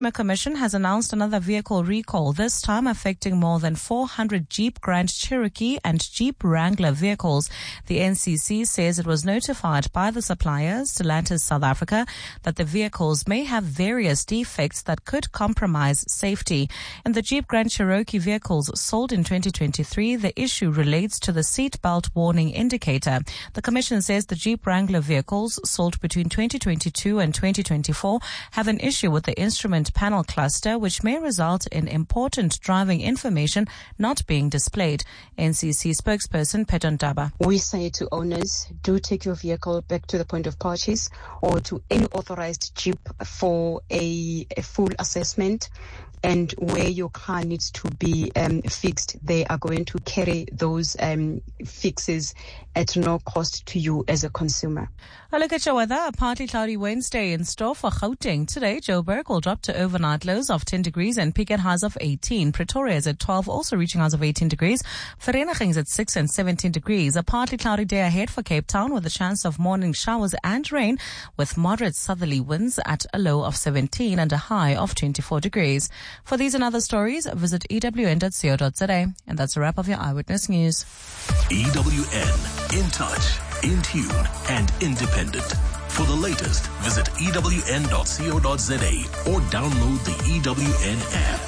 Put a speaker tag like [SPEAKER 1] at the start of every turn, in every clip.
[SPEAKER 1] The Commission has announced another vehicle recall, this time affecting more than 400 Jeep Grand Cherokee and Jeep Wrangler vehicles. The NCC says it was notified by the suppliers, Stellantis South Africa, that the vehicles may have various defects that could compromise safety. In the Jeep Grand Cherokee vehicles sold in 2023, the issue relates to the seatbelt warning indicator. The Commission says the Jeep Wrangler vehicles sold between 2022 and 2024 have an issue with the instrument panel cluster, which may result in important driving information not being displayed. NCC spokesperson Peton Daba.
[SPEAKER 2] We say to owners, do take your vehicle back to the point of purchase or to any authorized Jeep for a full assessment. And where your car needs to be fixed, they are going to carry those fixes at no cost to you as a consumer.
[SPEAKER 1] A look at your weather. A partly cloudy Wednesday in store for Gauteng. Today, Joburg will drop to overnight lows of 10 degrees and peak at highs of 18. Pretoria is at 12, also reaching highs of 18 degrees. Vereeniging is at 6 and 17 degrees. A partly cloudy day ahead for Cape Town with a chance of morning showers and rain with moderate southerly winds at a low of 17 and a high of 24 degrees. For these and other stories, visit ewn.co.za. And that's a wrap of your Eyewitness News.
[SPEAKER 3] EWN, in touch, in tune, and independent. For the latest, visit ewn.co.za or download the EWN app.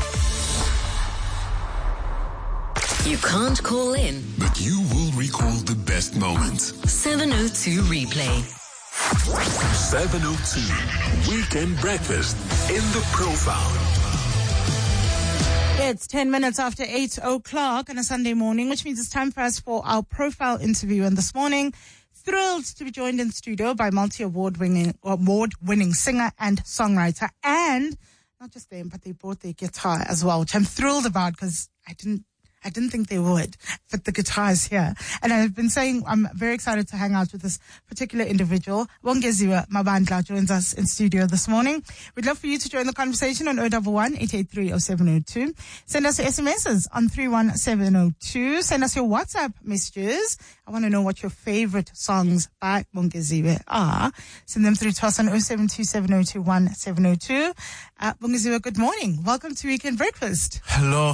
[SPEAKER 4] You can't call in,
[SPEAKER 5] but you will recall the best moments.
[SPEAKER 4] 702 Replay.
[SPEAKER 5] 702 Weekend Breakfast in the Profile.
[SPEAKER 6] It's 10 minutes after 8 o'clock on a Sunday morning, which means it's time for us for our profile interview. And this morning, thrilled to be joined in studio by multi-award-winning singer and songwriter. And not just them, but they brought their guitar as well, which I'm thrilled about because I didn't think they would, but the guitar is here. And I've been saying I'm very excited to hang out with this particular individual. Bongeziwe Mabandla joins us in studio this morning. We'd love for you to join the conversation on 011-883-0702. Send us your SMSs on 31702. Send us your WhatsApp messages. I want to know what your favorite songs by Bongeziwe are. Send them through to us on 0727021702. Bongeziwe, good morning. Welcome to Weekend Breakfast.
[SPEAKER 7] Hello.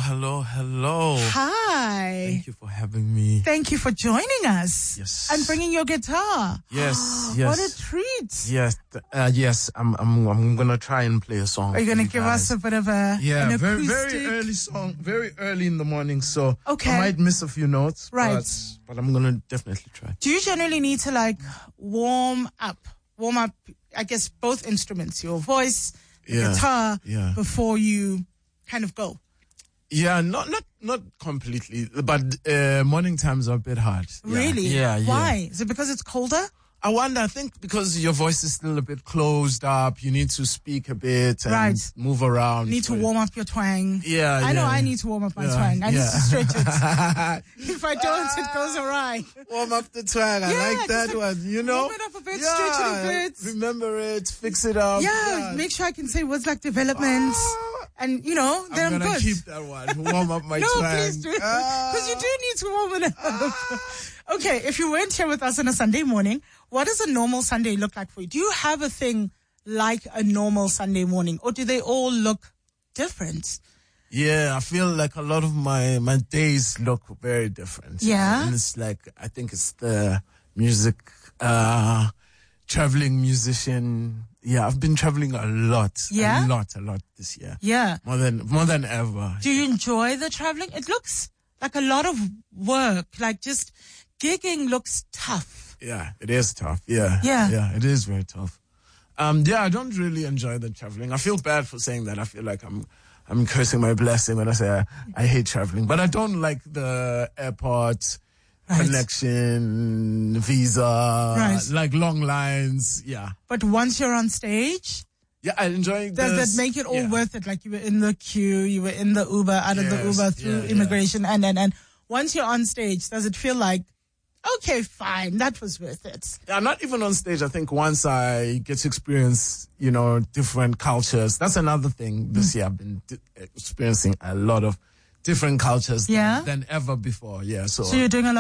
[SPEAKER 6] Hi.
[SPEAKER 7] Thank you for having me.
[SPEAKER 6] Thank you for joining us.
[SPEAKER 7] Yes.
[SPEAKER 6] And bringing your guitar.
[SPEAKER 7] Yes.
[SPEAKER 6] What a treat.
[SPEAKER 7] Yes. Yes. I'm gonna try and play a song.
[SPEAKER 6] Are you gonna give us a bit of an acoustic?
[SPEAKER 7] very early song, very early in the morning. So
[SPEAKER 6] okay.
[SPEAKER 7] I might miss a few notes.
[SPEAKER 6] Right.
[SPEAKER 7] But I'm gonna definitely try.
[SPEAKER 6] Do you generally need to warm up? I guess both instruments, your voice, the guitar, before you kind of go.
[SPEAKER 7] Yeah, not completely, but morning times are a bit hard.
[SPEAKER 6] Really?
[SPEAKER 7] Yeah.
[SPEAKER 6] Why? Is it because it's colder?
[SPEAKER 7] I think because your voice is still a bit closed up, you need to speak a bit and move around.
[SPEAKER 6] You need to warm up your twang.
[SPEAKER 7] Yeah,
[SPEAKER 6] I know I need to warm up my twang. I need to stretch it. If I don't, it goes awry.
[SPEAKER 7] Warm up the twang. I like that one,
[SPEAKER 6] Warm it up a bit, stretch it a bit.
[SPEAKER 7] Remember it, fix it up.
[SPEAKER 6] Yeah, make sure I can say words like development. And, then I'm good.
[SPEAKER 7] I'm going to keep that one. Warm up my twang.
[SPEAKER 6] No, please do. Because you do need to warm it up. Okay, if you weren't here with us on a Sunday morning, what does a normal Sunday look like for you? Do you have a thing like a normal Sunday morning, or do they all look different?
[SPEAKER 7] Yeah, I feel like a lot of my days look very different.
[SPEAKER 6] Yeah?
[SPEAKER 7] And it's I think it's the music, traveling musician. Yeah, I've been traveling a lot.
[SPEAKER 6] Yeah?
[SPEAKER 7] A lot this year.
[SPEAKER 6] Yeah.
[SPEAKER 7] More than ever.
[SPEAKER 6] Do you enjoy the traveling? It looks like a lot of work, just gigging looks tough.
[SPEAKER 7] Yeah, it is tough. Yeah, it is very tough. I don't really enjoy the traveling. I feel bad for saying that. I feel like I'm cursing my blessing when I say I hate traveling. But I don't like the airport connection, visa, long lines. Yeah.
[SPEAKER 6] But once you're on stage,
[SPEAKER 7] yeah, I enjoy.
[SPEAKER 6] Does that make it all worth it? Like you were in the queue, you were in the Uber, out of the Uber through immigration, and once you're on stage, does it feel like, okay, fine, that was worth it?
[SPEAKER 7] Yeah, not even on stage. I think once I get to experience, different cultures. That's another thing this year. I've been experiencing a lot of different cultures than ever before. Yeah. So
[SPEAKER 6] you're doing a lot of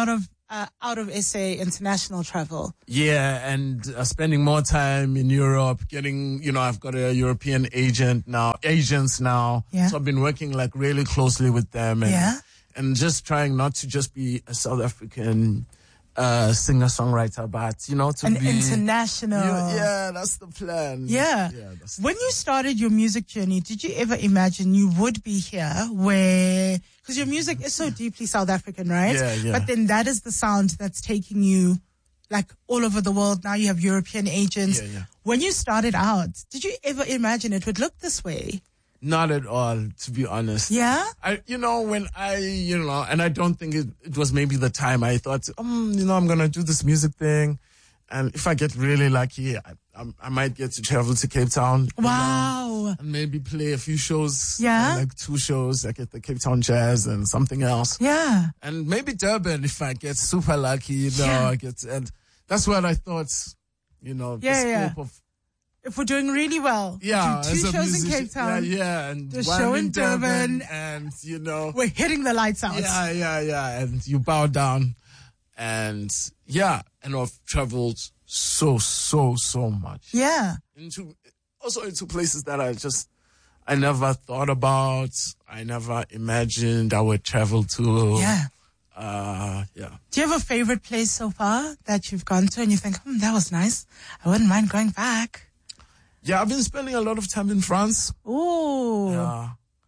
[SPEAKER 6] out of SA international travel.
[SPEAKER 7] Yeah, and spending more time in Europe, getting, I've got a European agents now.
[SPEAKER 6] Yeah.
[SPEAKER 7] So I've been working like really closely with them and just trying not to just be a South African singer-songwriter, but, to be
[SPEAKER 6] international.
[SPEAKER 7] Yeah, that's the plan.
[SPEAKER 6] Yeah. When you started your music journey, did you ever imagine you would be here because your music is so deeply South African, right?
[SPEAKER 7] Yeah.
[SPEAKER 6] But then that is the sound that's taking you like all over the world. Now you have European agents.
[SPEAKER 7] Yeah.
[SPEAKER 6] When you started out, did you ever imagine it would look this way?
[SPEAKER 7] Not at all, to be honest.
[SPEAKER 6] Yeah?
[SPEAKER 7] And I don't think it was maybe the time I thought, I'm going to do this music thing. And if I get really lucky, I might get to travel to Cape Town.
[SPEAKER 6] Wow.
[SPEAKER 7] And maybe play a few shows.
[SPEAKER 6] Yeah.
[SPEAKER 7] Like 2 shows, like at the Cape Town Jazz and something else.
[SPEAKER 6] Yeah.
[SPEAKER 7] And maybe Durban if I get super lucky, and that's what I thought, the scope of.
[SPEAKER 6] If we're doing really well, do 2 shows in Cape Town,
[SPEAKER 7] and
[SPEAKER 6] the show in Durban,
[SPEAKER 7] and
[SPEAKER 6] we're hitting the lights out.
[SPEAKER 7] Yeah, and you bow down, and I've traveled so much.
[SPEAKER 6] Yeah,
[SPEAKER 7] into places that I never thought about, I never imagined I would travel to.
[SPEAKER 6] Yeah. Do you have a favorite place so far that you've gone to and you think, that was nice, I wouldn't mind going back?
[SPEAKER 7] Yeah, I've been spending a lot of time in France.
[SPEAKER 6] Oh.
[SPEAKER 7] Yeah.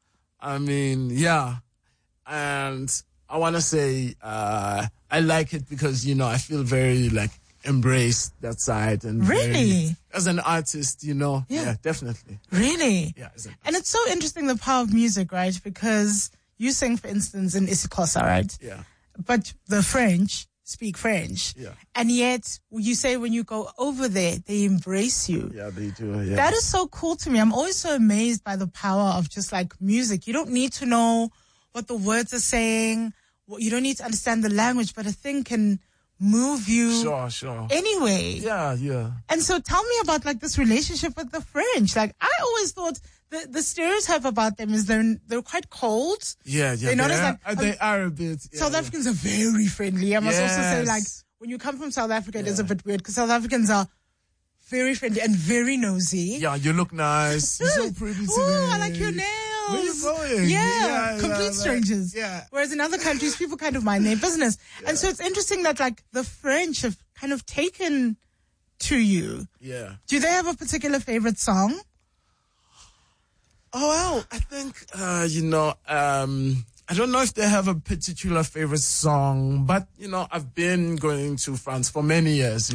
[SPEAKER 7] And I want to say, I like it because, I feel very embraced that side. And
[SPEAKER 6] really?
[SPEAKER 7] As an artist, Yeah, definitely.
[SPEAKER 6] Really?
[SPEAKER 7] Yeah.
[SPEAKER 6] And it's so interesting, the power of music, right? Because you sing, for instance, in isiXhosa, right?
[SPEAKER 7] Yeah.
[SPEAKER 6] But the French speak French.
[SPEAKER 7] Yeah.
[SPEAKER 6] And yet, you say when you go over there, they embrace you.
[SPEAKER 7] Yeah, they do. Yeah.
[SPEAKER 6] That is so cool to me. I'm always so amazed by the power of just music. You don't need to know what the words are saying. You don't need to understand the language, but a thing can move you.
[SPEAKER 7] Sure.
[SPEAKER 6] Anyway.
[SPEAKER 7] Yeah.
[SPEAKER 6] And so tell me about this relationship with the French. I always thought the stereotype about them is they're quite cold.
[SPEAKER 7] Yeah.
[SPEAKER 6] They
[SPEAKER 7] are a bit.
[SPEAKER 6] South Africans are very friendly. I must also say, when you come from South Africa, it is a bit weird because South Africans are very friendly and very nosy.
[SPEAKER 7] Yeah, you look nice. You're so pretty today.
[SPEAKER 6] Oh, I like your nails.
[SPEAKER 7] Where are you going?
[SPEAKER 6] Yeah, complete strangers.
[SPEAKER 7] Yeah.
[SPEAKER 6] Whereas in other countries, people kind of mind their business. Yeah. And so it's interesting that the French have kind of taken to you.
[SPEAKER 7] Yeah.
[SPEAKER 6] Do they have a particular favorite song?
[SPEAKER 7] Oh, well, I think, I don't know if they have a particular favorite song, but, I've been going to France for many years,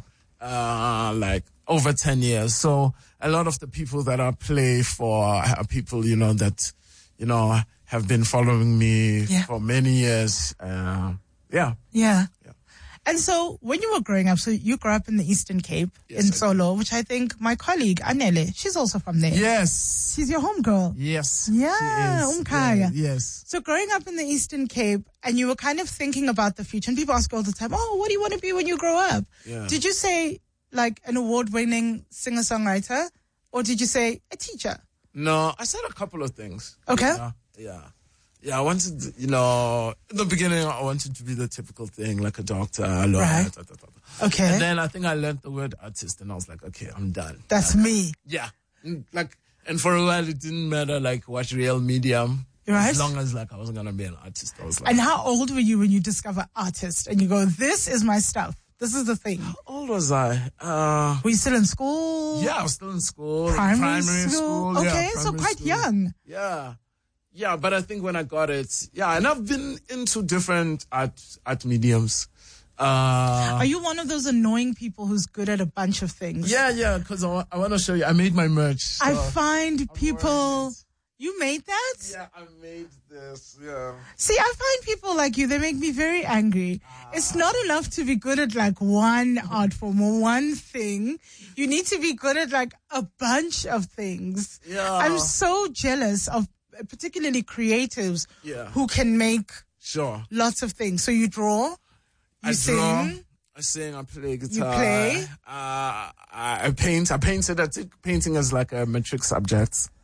[SPEAKER 6] Right.
[SPEAKER 7] Over 10 years. So a lot of the people that I play for are people, that, have been following me for many years.
[SPEAKER 6] Yeah. And so when you were growing up, so you grew up in the Eastern Cape in Solo, which I think my colleague, Anele, she's also from there.
[SPEAKER 7] Yes.
[SPEAKER 6] She's your homegirl.
[SPEAKER 7] Yes.
[SPEAKER 6] Yeah, Umkhaya.
[SPEAKER 7] Yes.
[SPEAKER 6] So growing up in the Eastern Cape and you were kind of thinking about the future, and people ask you all the time, what do you want to be when you grow up?
[SPEAKER 7] Yeah.
[SPEAKER 6] Did you say an award-winning singer-songwriter, or did you say a teacher?
[SPEAKER 7] No, I said a couple of things.
[SPEAKER 6] Okay.
[SPEAKER 7] Yeah, I wanted, in the beginning, I wanted to be the typical thing, like a doctor, a lawyer.
[SPEAKER 6] Right. Okay.
[SPEAKER 7] And then I think I learned the word artist, and I was like, okay, I'm done.
[SPEAKER 6] That's me.
[SPEAKER 7] Yeah. And for a while, it didn't matter, what real medium.
[SPEAKER 6] Right.
[SPEAKER 7] As long as, I wasn't going to be an artist. I was like.
[SPEAKER 6] And how old were you when you discover artist, and you go, this is my stuff? This is the thing.
[SPEAKER 7] How old was I?
[SPEAKER 6] Were you still in school?
[SPEAKER 7] Yeah, I was still in school.
[SPEAKER 6] Primary school? Okay, so quite young.
[SPEAKER 7] Yeah. Yeah, but I think when I got it, and I've been into different art mediums.
[SPEAKER 6] Are you one of those annoying people who's good at a bunch of things?
[SPEAKER 7] Yeah, because I want to show you. I made my merch. So
[SPEAKER 6] I find people... You made that?
[SPEAKER 7] Yeah, I made this, yeah.
[SPEAKER 6] See, I find people like you, they make me very angry. It's not enough to be good at one art form or one thing. You need to be good at a bunch of things.
[SPEAKER 7] Yeah.
[SPEAKER 6] I'm so jealous of particularly creatives who can make lots of things. So you draw, you sing.
[SPEAKER 7] I sing, I play guitar.
[SPEAKER 6] You play?
[SPEAKER 7] I paint. I took painting as a matric subject.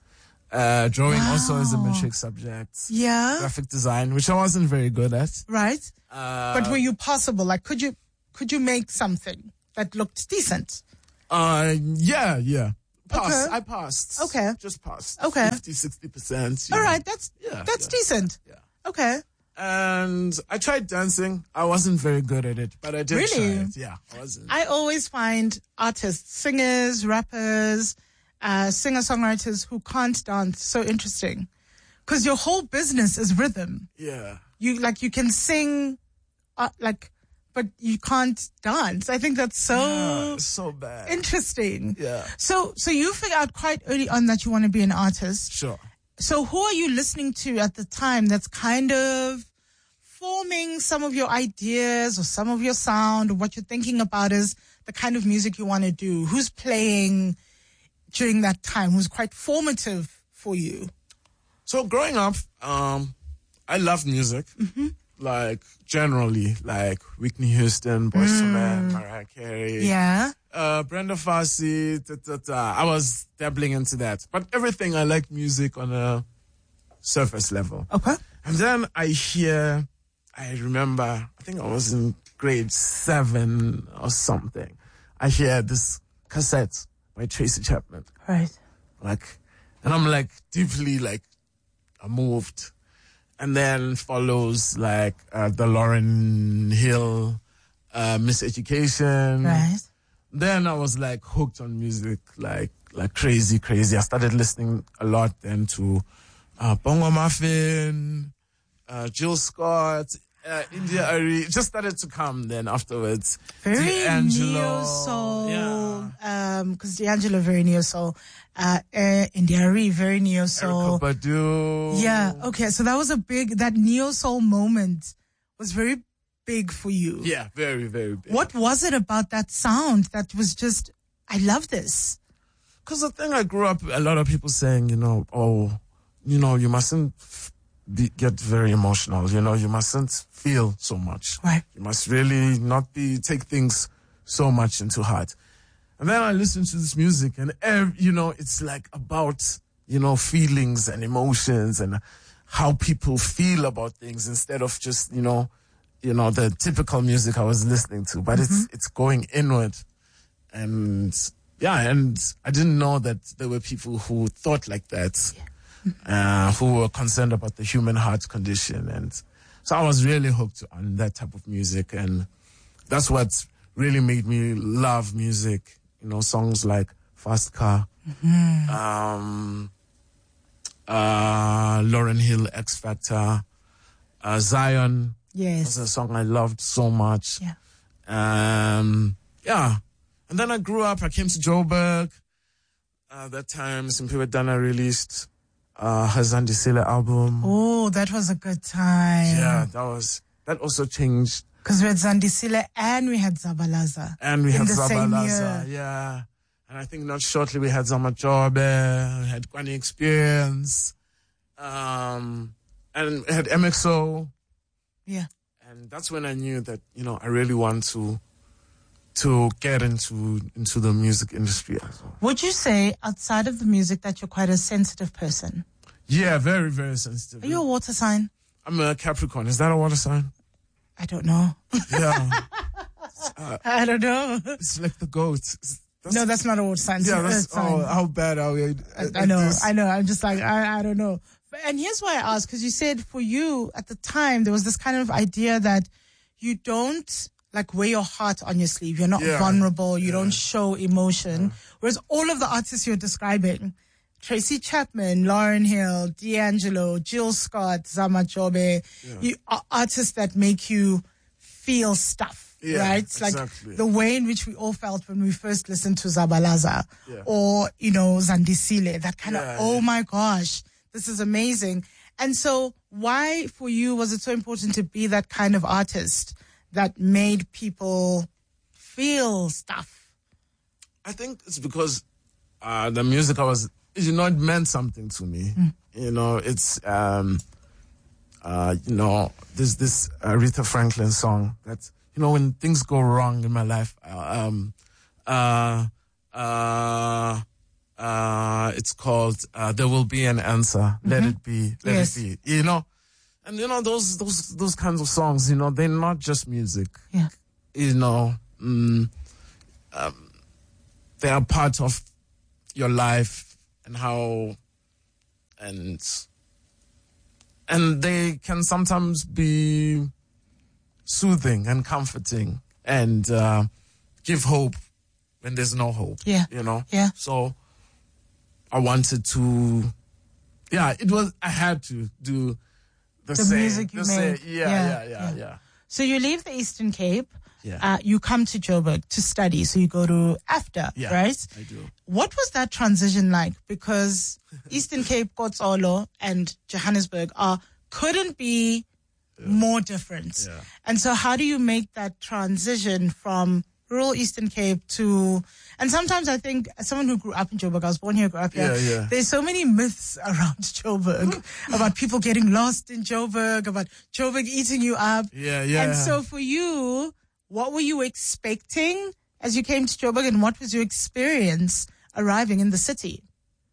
[SPEAKER 7] Drawing also is a matric subject.
[SPEAKER 6] Yeah.
[SPEAKER 7] Graphic design, which I wasn't very good at.
[SPEAKER 6] Right. But were you possible? Like, could you make something that looked decent?
[SPEAKER 7] Yeah. Pass.
[SPEAKER 6] Okay.
[SPEAKER 7] I passed.
[SPEAKER 6] Okay.
[SPEAKER 7] Just passed.
[SPEAKER 6] Okay.
[SPEAKER 7] 50-60%.
[SPEAKER 6] All right. That's decent.
[SPEAKER 7] Yeah.
[SPEAKER 6] Okay.
[SPEAKER 7] And I tried dancing. I wasn't very good at it, but I did try it. Yeah, I wasn't.
[SPEAKER 6] I always find artists, singers, rappers, singer-songwriters who can't dance so interesting. Because your whole business is rhythm.
[SPEAKER 7] Yeah.
[SPEAKER 6] You can sing, but you can't dance. I think that's
[SPEAKER 7] so bad.
[SPEAKER 6] Interesting.
[SPEAKER 7] Yeah.
[SPEAKER 6] So you figured out quite early on that you want to be an artist.
[SPEAKER 7] Sure.
[SPEAKER 6] So who are you listening to at the time that's kind of forming some of your ideas or some of your sound, or what you're thinking about is the kind of music you want to do? Who's playing during that time? Who's quite formative for you?
[SPEAKER 7] So growing up, I loved music. Mm-hmm. Like generally, like Whitney Houston, Boyz II Men, Mariah Carey.
[SPEAKER 6] Yeah.
[SPEAKER 7] Brenda Fassie, I was dabbling into that. But everything, I like music on a surface level.
[SPEAKER 6] Okay.
[SPEAKER 7] And then I remember, I think I was in grade 7 or something. I hear this cassette by Tracy Chapman.
[SPEAKER 6] Right.
[SPEAKER 7] And I'm deeply moved. And then follows the Lauryn Hill, Miseducation.
[SPEAKER 6] Right.
[SPEAKER 7] Then I was hooked on music like crazy. I started listening a lot then to Bongo Muffin, Jill Scott, India Arie. It just started to come then afterwards.
[SPEAKER 6] Very
[SPEAKER 7] D'Angelo.
[SPEAKER 6] neo-soul.
[SPEAKER 7] Yeah.
[SPEAKER 6] Because D'Angelo, very neo-soul. India Arie, very neo-soul.
[SPEAKER 7] Erykah Badu.
[SPEAKER 6] Yeah, okay. So that was that neo-soul moment was very big for you.
[SPEAKER 7] Yeah, very, very big.
[SPEAKER 6] What was it about that sound that was just, I love this?
[SPEAKER 7] Because the thing I grew up, a lot of people saying, you mustn't get very emotional. You mustn't feel so much.
[SPEAKER 6] Right.
[SPEAKER 7] You must really not take things so much into heart. And then I listened to this music and, it's about, feelings and emotions and how people feel about things instead of just, the typical music I was listening to. But it's going inward. And and I didn't know that there were people who thought like that. Yeah. Who were concerned about the human heart condition. And so I was really hooked on that type of music. And that's what really made me love music. Songs like Fast Car, Lauryn Hill, X Factor, Zion.
[SPEAKER 6] Yes.
[SPEAKER 7] Was a song I loved so much.
[SPEAKER 6] Yeah.
[SPEAKER 7] And then I grew up, I came to Joburg. That time, Simpiwe Dana released her Zandisile album.
[SPEAKER 6] Oh, that was a good time.
[SPEAKER 7] Yeah, that also changed.
[SPEAKER 6] Because we had Zandisile and we had Zabalaza.
[SPEAKER 7] And we had
[SPEAKER 6] the same
[SPEAKER 7] Zabalaza,
[SPEAKER 6] year.
[SPEAKER 7] yeah. And I think not shortly we had Zamajobe, we had Kwani Experience, and we had MXO.
[SPEAKER 6] Yeah.
[SPEAKER 7] And that's when I knew that, I really want to get into the music industry as well.
[SPEAKER 6] Would you say, outside of the music, that you're quite a sensitive person?
[SPEAKER 7] Yeah, very, very sensitive.
[SPEAKER 6] Are you a water sign?
[SPEAKER 7] I'm a Capricorn. Is that a water sign?
[SPEAKER 6] I don't know.
[SPEAKER 7] Yeah.
[SPEAKER 6] I don't know.
[SPEAKER 7] It's like the goat.
[SPEAKER 6] No, that's not a water sign.
[SPEAKER 7] Yeah, how bad are we?
[SPEAKER 6] I know. I'm just I don't know. And here's why I asked, because you said for you at the time, there was this kind of idea that you don't wear your heart on your sleeve. You're not vulnerable. You don't show emotion. Whereas all of the artists you're describing, Tracy Chapman, Lauryn Hill, D'Angelo, Jill Scott, Zamajobe, you are artists that make you feel stuff, right?
[SPEAKER 7] Exactly.
[SPEAKER 6] The way in which we all felt when we first listened to Zabalaza or, Zandisile, that kind of, oh my gosh, this is amazing. And so why for you was it so important to be that kind of artist that made people feel stuff?
[SPEAKER 7] I think it's because the music it meant something to me. It's there's this Aretha Franklin song that when things go wrong in my life, It's called There Will Be an Answer. Let it be. Let it be. You know, and you know those kinds of songs. You know, they're not just music.
[SPEAKER 6] Yeah.
[SPEAKER 7] You know, they are part of your life and how, and they can sometimes be soothing and comforting and give hope when there's no hope.
[SPEAKER 6] Yeah.
[SPEAKER 7] You know?
[SPEAKER 6] Yeah.
[SPEAKER 7] So I wanted to, I had to do the
[SPEAKER 6] music you made.
[SPEAKER 7] Yeah.
[SPEAKER 6] So you leave the Eastern Cape.
[SPEAKER 7] Yeah.
[SPEAKER 6] You come to Joburg to study. So you go to AFDA, right?
[SPEAKER 7] I do.
[SPEAKER 6] What was that transition like? Because Eastern Cape, Kotsolo, and Johannesburg couldn't be more different.
[SPEAKER 7] Yeah.
[SPEAKER 6] And so how do you make that transition from rural Eastern Cape to, and sometimes I think as someone who grew up in Joburg, I was born here, grew up here, there's so many myths around Joburg about people getting lost in Joburg, about Joburg eating you up.
[SPEAKER 7] Yeah.
[SPEAKER 6] And so for you, what were you expecting as you came to Joburg, and what was your experience arriving in the city?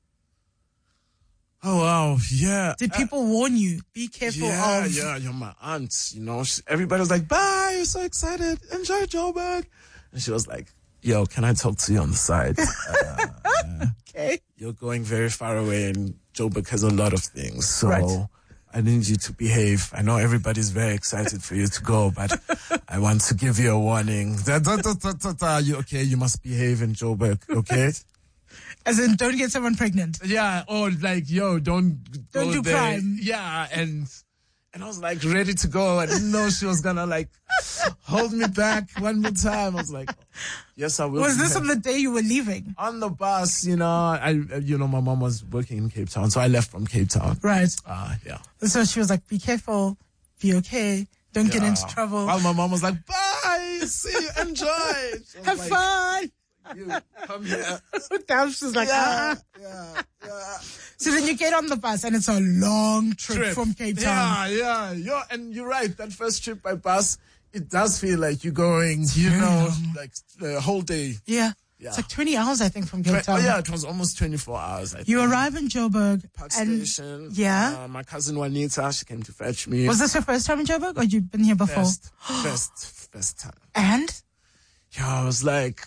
[SPEAKER 7] Oh, wow. Yeah.
[SPEAKER 6] Did people warn you? Be careful of...
[SPEAKER 7] Yeah, you're my aunt. You know, everybody was like, bye, you're so excited. Enjoy Joburg. And she was like, yo, can I talk to you on the side?
[SPEAKER 6] Okay.
[SPEAKER 7] You're going very far away and Joburg has a lot of things. So
[SPEAKER 6] Right.
[SPEAKER 7] I need you to behave. I know everybody's very excited for you to go, but I want to give you a warning. You must behave in Joburg, okay?
[SPEAKER 6] As in, don't get someone pregnant.
[SPEAKER 7] Yeah, or like, yo, don't go
[SPEAKER 6] do
[SPEAKER 7] there.
[SPEAKER 6] crime.
[SPEAKER 7] Yeah, and I was like ready to go. I didn't know she was gonna like hold me back one more time. I was like, yes, I will.
[SPEAKER 6] Was this on the day you were leaving?
[SPEAKER 7] On the bus, you know, my mom was working in Cape Town, so I left from Cape Town.
[SPEAKER 6] Right.
[SPEAKER 7] Yeah.
[SPEAKER 6] So she was like, be careful, be okay, don't get into trouble.
[SPEAKER 7] While my mom was like, bye, see you, enjoy.
[SPEAKER 6] Have fun.
[SPEAKER 7] You come here.
[SPEAKER 6] Damn, she's like,
[SPEAKER 7] Yeah.
[SPEAKER 6] So then you get on the bus and it's a long trip from Cape Town.
[SPEAKER 7] Yeah. And you're right. That first trip by bus, it does feel like you're going, you know, like the whole day.
[SPEAKER 6] Yeah.
[SPEAKER 7] Yeah.
[SPEAKER 6] It's like 20 hours, I think, from Cape Town.
[SPEAKER 7] Oh, yeah, it was almost 24 hours. I think.
[SPEAKER 6] You arrive in Joburg.
[SPEAKER 7] Park
[SPEAKER 6] and
[SPEAKER 7] Station.
[SPEAKER 6] Yeah.
[SPEAKER 7] My cousin Juanita, she came to fetch me.
[SPEAKER 6] Was this your first time in Joburg, or had you been here before?
[SPEAKER 7] First time.
[SPEAKER 6] And?
[SPEAKER 7] Yeah, I was like,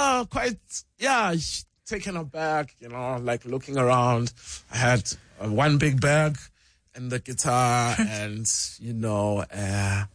[SPEAKER 7] taken aback, you know, like looking around. I had one big bag and the guitar and, you know, it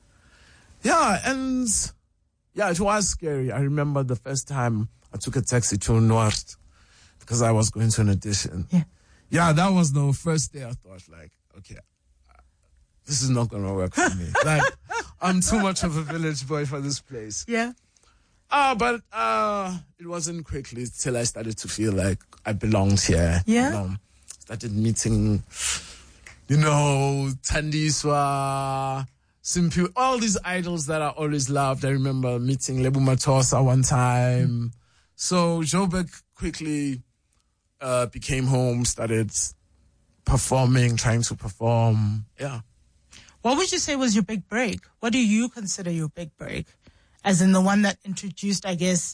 [SPEAKER 7] was scary. I remember the first time I took a taxi to North because I was going to an audition. Yeah, that was the first day I thought like, okay, this is not going to work for me. Like, I'm too much of a village boy for this place.
[SPEAKER 6] Yeah.
[SPEAKER 7] But it wasn't quickly till I started to feel like I belonged here.
[SPEAKER 6] Yeah.
[SPEAKER 7] You know, started meeting, you know, Tandiswa, Simpu, all these idols that I always loved. I remember meeting Lebu Matosa one time. So Joburg quickly became home, started performing, trying to perform. Yeah.
[SPEAKER 6] What would you say was your big break? What do you consider your big break? As in the one that introduced, I guess,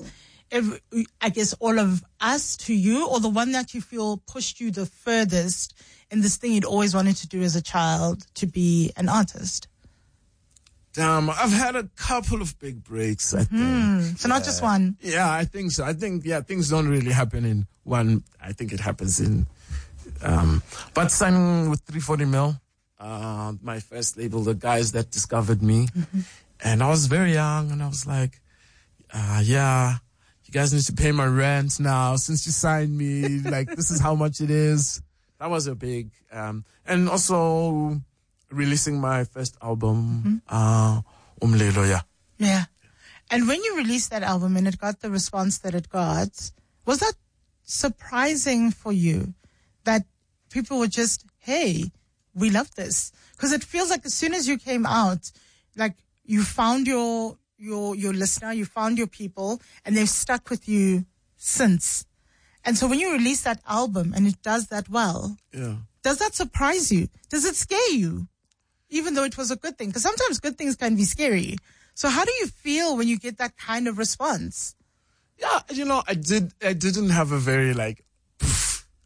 [SPEAKER 6] all of us to you, or the one that you feel pushed you the furthest in this thing you'd always wanted to do as a child, to be an artist?
[SPEAKER 7] I've had a couple of big breaks, I think.
[SPEAKER 6] So not just one.
[SPEAKER 7] Yeah, I think so. I think, things don't really happen in one. I think it happens in, but signing with 340 Mil, my first label, the guys that discovered me. And I was very young, and I was like, you guys need to pay my rent now since you signed me. Like, this is how much it is. That was a big, and also releasing my first album, Umlelo,
[SPEAKER 6] Yeah. And when you released that album and it got the response that it got, was that surprising for you that people were just, hey, we love this? Because it feels like as soon as you came out, like, you found your listener, you found your people, and they've stuck with you since. And so when you release that album and it does that well, does that surprise you? Does it scare you? Even though it was a good thing? Because sometimes good things can be scary. So how do you feel when you get that kind of response?
[SPEAKER 7] Yeah, you know, I didn't have a very like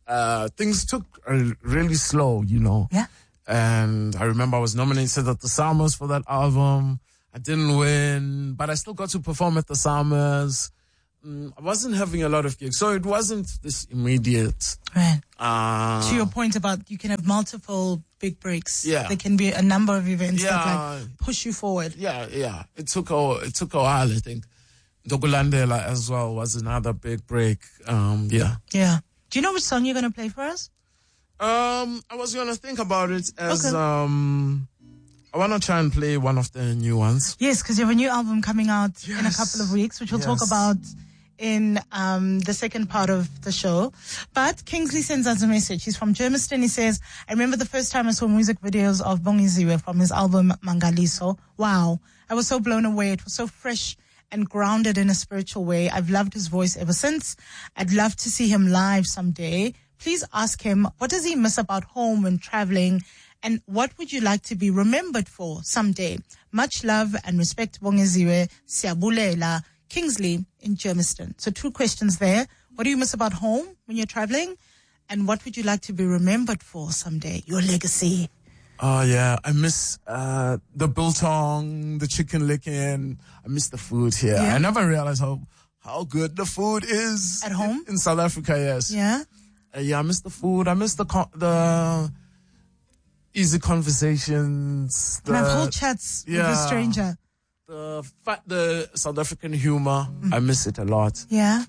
[SPEAKER 7] things took really slow, you know.
[SPEAKER 6] Yeah.
[SPEAKER 7] And I remember I was nominated at the Summers for that album. I didn't win, but I still got to perform at the Summers. I wasn't having a lot of gigs, so it wasn't this immediate.
[SPEAKER 6] Right. To your point about you can have multiple big breaks.
[SPEAKER 7] Yeah.
[SPEAKER 6] There can be a number of events that like push you forward.
[SPEAKER 7] Yeah. It took a while, I think. Dokulandela as well was another big break. Yeah.
[SPEAKER 6] Yeah. Do you know which song you're going to play for us?
[SPEAKER 7] I was going to think about it as, I want to try and play one of the new ones.
[SPEAKER 6] Yes, because you have a new album coming out in a couple of weeks, which we'll talk about in the second part of the show. But Kingsley sends us a message. He's from Germiston. He says, I remember the first time I saw music videos of Bongeziwe from his album Mangaliso. Wow. I was so blown away. It was so fresh and grounded in a spiritual way. I've loved his voice ever since. I'd love to see him live someday. Please ask him, what does he miss about home and traveling? And what would you like to be remembered for someday? Much love and respect, Bongeziwe. Siyabulela. Kingsley in Germiston. So 2 questions there. What do you miss about home when you're traveling? And what would you like to be remembered for someday? Your legacy.
[SPEAKER 7] Oh, yeah. I miss the biltong, the chicken licking. I miss the food here.
[SPEAKER 6] Yeah.
[SPEAKER 7] I never realized how good the food is.
[SPEAKER 6] At home?
[SPEAKER 7] In South Africa, yes.
[SPEAKER 6] Yeah?
[SPEAKER 7] I miss the food. I miss the easy conversations.
[SPEAKER 6] And have whole chats with a stranger.
[SPEAKER 7] The South African humor. I miss it a lot.
[SPEAKER 6] Yeah.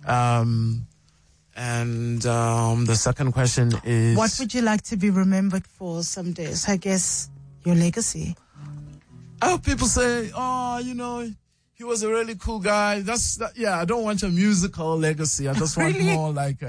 [SPEAKER 7] And the second question is,
[SPEAKER 6] what would you like to be remembered for someday? So I guess your legacy.
[SPEAKER 7] I hope people say, he was a really cool guy. I don't want a musical legacy. I just want more like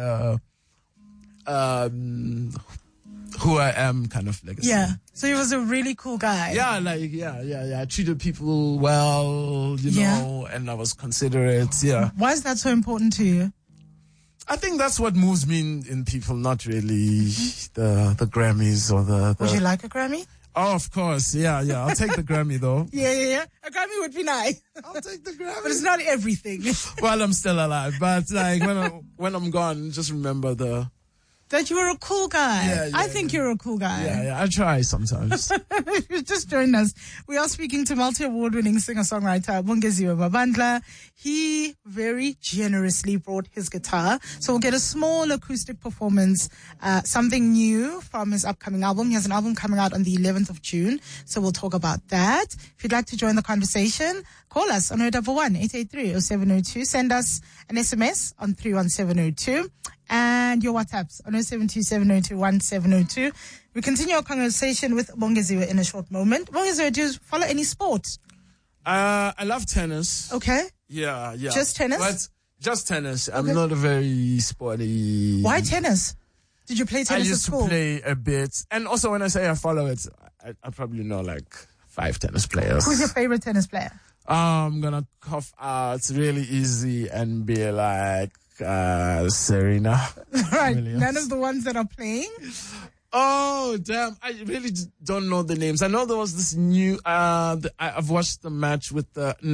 [SPEAKER 7] who I am kind of legacy.
[SPEAKER 6] Yeah. So he was a really cool guy.
[SPEAKER 7] Yeah, I treated people well, you know, and I was considerate. Yeah.
[SPEAKER 6] Why is that so important to you?
[SPEAKER 7] I think that's what moves me in people, not really the Grammys or the.
[SPEAKER 6] Would you like a Grammy?
[SPEAKER 7] Oh, of course. Yeah. I'll take the Grammy though.
[SPEAKER 6] Yeah. A Grammy would be nice.
[SPEAKER 7] I'll take the Grammy.
[SPEAKER 6] But it's not everything.
[SPEAKER 7] Well, I'm still alive, but like when I'm gone, just remember
[SPEAKER 6] that you were a cool guy. I think you're a cool guy.
[SPEAKER 7] Yeah. I try sometimes.
[SPEAKER 6] You just joined us. We are speaking to multi-award-winning singer-songwriter Bongeziwe Babandla. He very generously brought his guitar. So we'll get a small acoustic performance, something new from his upcoming album. He has an album coming out on the 11th of June. So we'll talk about that. If you'd like to join the conversation, call us on 011-883-0702. Send us an SMS on 31702. And your WhatsApps on 0727021702. We continue our conversation with Bongeziwe in a short moment. Bongeziwe, do you follow any sport?
[SPEAKER 7] I love tennis.
[SPEAKER 6] Okay.
[SPEAKER 7] Yeah.
[SPEAKER 6] Just tennis?
[SPEAKER 7] But just tennis. Okay. I'm not a very sporty.
[SPEAKER 6] Why tennis? Did you play tennis at school?
[SPEAKER 7] I used to play a bit. And also when I say I follow it, I probably know like 5 tennis players.
[SPEAKER 6] Who's your favorite tennis player?
[SPEAKER 7] I'm gonna cough out really easy and be like, Serena.
[SPEAKER 6] Right. None of the ones that are playing?
[SPEAKER 7] Oh, damn. I really don't know the names. I know there was this new, I've watched the match with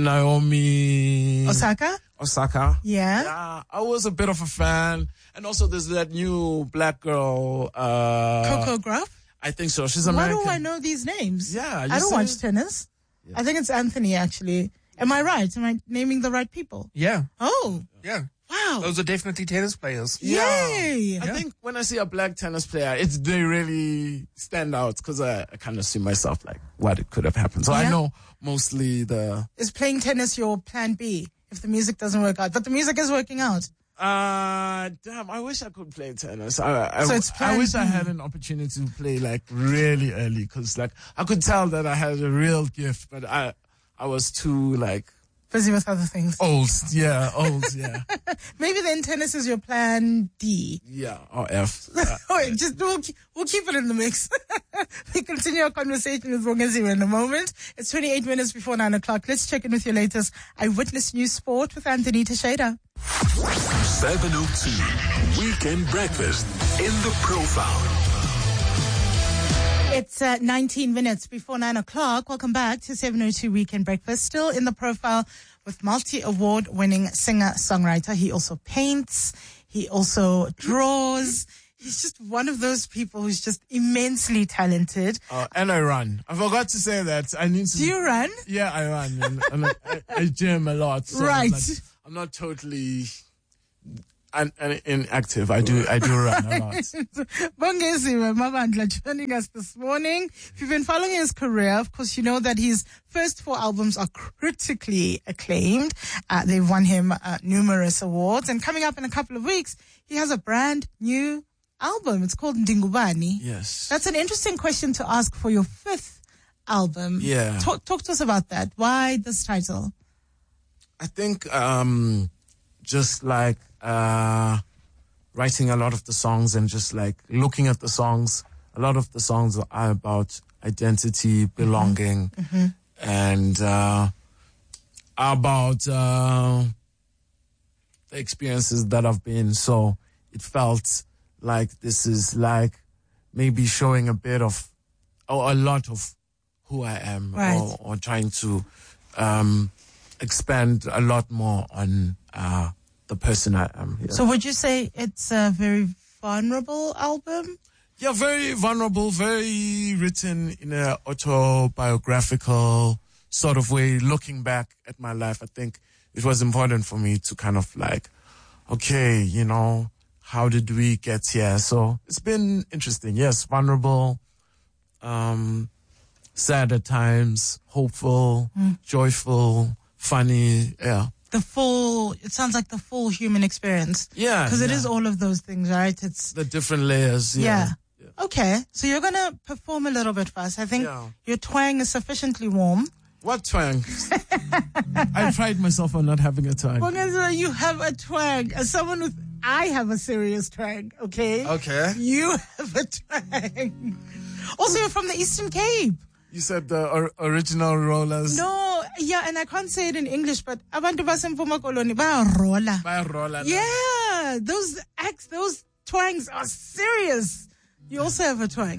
[SPEAKER 7] Naomi Osaka.
[SPEAKER 6] Yeah.
[SPEAKER 7] I was a bit of a fan. And also there's that new black girl,
[SPEAKER 6] Coco Gauff?
[SPEAKER 7] I think so. She's American.
[SPEAKER 6] Why do I know these names?
[SPEAKER 7] Yeah.
[SPEAKER 6] I don't watch tennis. Yeah. I think it's Anthony, actually. Am I right? Am I naming the right people?
[SPEAKER 8] Yeah.
[SPEAKER 6] Oh.
[SPEAKER 8] Yeah.
[SPEAKER 6] Wow.
[SPEAKER 8] Those are definitely tennis players.
[SPEAKER 6] Yay!
[SPEAKER 7] I think when I see a black tennis player, they really stand out because I kind of see myself like what it could have happened. So I know mostly
[SPEAKER 6] Is playing tennis your plan B if the music doesn't work out? But the music is working out.
[SPEAKER 7] Damn, I wish I could play tennis. I wish I had an opportunity to play like really early because like I could tell that I had a real gift, but I was too like
[SPEAKER 6] busy with other things.
[SPEAKER 7] Old, yeah.
[SPEAKER 6] Maybe then tennis is your plan D.
[SPEAKER 7] Yeah, or F.
[SPEAKER 6] Wait, we'll keep it in the mix. We continue our conversation with Bongeziwe in a moment. It's 28 minutes before 9 o'clock. Let's check in with your latest Eyewitness News Sport with Anthony Teixeira.
[SPEAKER 5] 702 Weekend Breakfast in the Profile.
[SPEAKER 6] It's 19 minutes before 9 o'clock. Welcome back to 702 Weekend Breakfast. Still in the profile with multi-award-winning singer-songwriter. He also paints. He also draws. He's just one of those people who's just immensely talented.
[SPEAKER 7] And I run. I forgot to say that. I need to.
[SPEAKER 6] Do you run?
[SPEAKER 7] Yeah, I run. And I gym a lot. So
[SPEAKER 6] right.
[SPEAKER 7] I'm not totally inactive. I do run a lot.
[SPEAKER 6] Bongeziwe Mabandla joining us this morning. If you've been following his career, of course, you know that his first 4 albums are critically acclaimed. They've won him numerous awards. And coming up in a couple of weeks, he has a brand new album. It's called Ndingubani.
[SPEAKER 7] Yes.
[SPEAKER 6] That's an interesting question to ask for your 5th album.
[SPEAKER 7] Yeah.
[SPEAKER 6] Talk to us about that. Why this title?
[SPEAKER 7] I think just like writing a lot of the songs and just like looking at the songs. A lot of the songs are about identity, belonging, and about the experiences that I've been. So it felt like this is like maybe showing a bit of, or a lot of who I am,
[SPEAKER 6] right.
[SPEAKER 7] or trying to expand a lot more on the person I am. Yeah.
[SPEAKER 6] So would you say it's a very vulnerable album?
[SPEAKER 7] Yeah, very vulnerable, very written in an autobiographical sort of way. Looking back at my life, I think it was important for me to kind of like, okay, you know, how did we get here? So it's been interesting. Yes, vulnerable, sad at times, hopeful, joyful, funny. Yeah.
[SPEAKER 6] It sounds like the full human experience.
[SPEAKER 7] Yeah.
[SPEAKER 6] Because it is all of those things, right? It's
[SPEAKER 7] the different layers.
[SPEAKER 6] Yeah. Okay. So you're going to perform a little bit first. I think your twang is sufficiently warm.
[SPEAKER 7] What twang? I pride myself on not having a twang.
[SPEAKER 6] You have a twang. As someone with, I have a serious twang, okay?
[SPEAKER 7] Okay.
[SPEAKER 6] You have a twang. Also, you're from the Eastern Cape.
[SPEAKER 7] You said the original rollers.
[SPEAKER 6] No, yeah, and I can't say it in English, but abantu baseMpuma Koloni bayarola.
[SPEAKER 7] Bayarola.
[SPEAKER 6] Yeah, those twangs are serious. You also have a twang.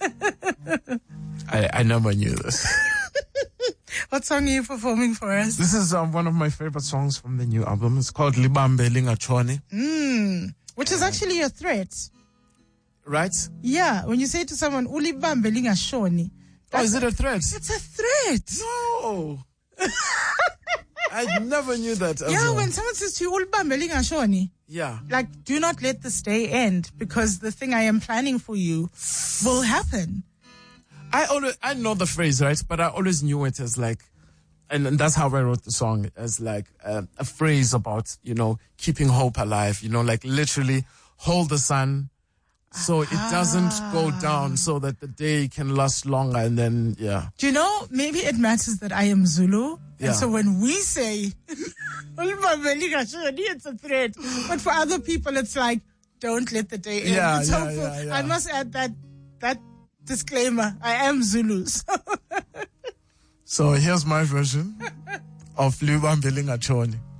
[SPEAKER 7] I never knew this.
[SPEAKER 6] What song are you performing for us?
[SPEAKER 7] This is one of my favorite songs from the new album. It's called Libambe Lingachoni.
[SPEAKER 6] Which is actually a threat.
[SPEAKER 7] Right?
[SPEAKER 6] Yeah, when you say to someone, Ulibambe Lingashoni.
[SPEAKER 7] Oh, is it a threat?
[SPEAKER 6] It's a threat.
[SPEAKER 7] No. I never knew that.
[SPEAKER 6] Yeah, when someone says to you, Ulibambe Lingashoni.
[SPEAKER 7] Yeah.
[SPEAKER 6] Like, do not let this day end because the thing I am planning for you will happen.
[SPEAKER 7] I know the phrase, right? But I always knew it as like, and that's how I wrote the song, as like a phrase about, you know, keeping hope alive, you know, like literally hold the sun so it doesn't go down so that the day can last longer. And then, yeah.
[SPEAKER 6] Do you know, maybe it matters that I am Zulu.
[SPEAKER 7] Yeah.
[SPEAKER 6] And so when we say, it's a threat. But for other people, it's like, don't let the day end.
[SPEAKER 7] Yeah,
[SPEAKER 6] it's hopeful.
[SPEAKER 7] yeah.
[SPEAKER 6] I must add that disclaimer. I am Zulu.
[SPEAKER 7] So here's my version of Libambe Lingachoni.